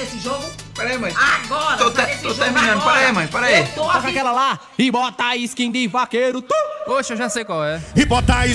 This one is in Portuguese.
desse jogo? Pera aí, mãe. Agora! Tô sai desse jogo terminando, agora. pera aí, mãe, pera aí. Eu tô Toca aqui. aquela lá e bota a skin de vaqueiro. Tu. Oxe, eu já sei qual é. E bota a